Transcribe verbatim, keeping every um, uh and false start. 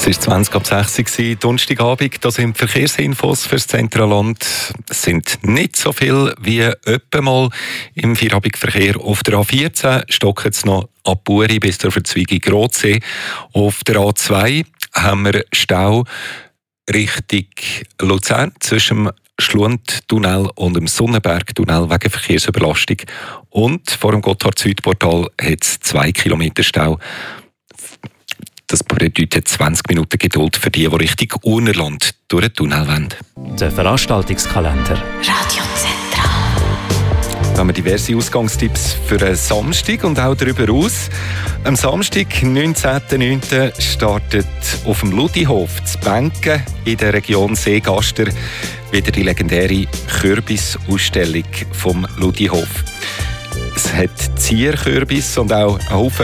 Es war zwanzig ab sechs Uhr, Donnerstagabend. Das sind Verkehrsinfos für das Zentralland. Es sind nicht so viel wie etwa mal im Feierabendverkehr. Auf der A vierzehn stocken es noch ab Buri bis zur Verzweigung Rotsee. Auf der A zwei haben wir Stau Richtung Luzern zwischen dem Schlundtunnel und dem Sonnenbergtunnel wegen Verkehrsüberlastung. Und vor dem Gotthard-Südportal hat es zwei Kilometer Stau. Das bedeutet zwanzig Minuten Geduld für die, die Richtung Urnerland durch den Tunnel wollen. Der Veranstaltungskalender. Radiozentral. Da haben wir diverse Ausgangstipps für einen Samstag und auch darüber aus. Am Samstag, neunzehnten neunten startet auf dem Ludihof zu Benken in der Region Seegaster wieder die legendäre Kürbisausstellung vom Ludihof. Es hat Zierkürbis und auch einen Haufen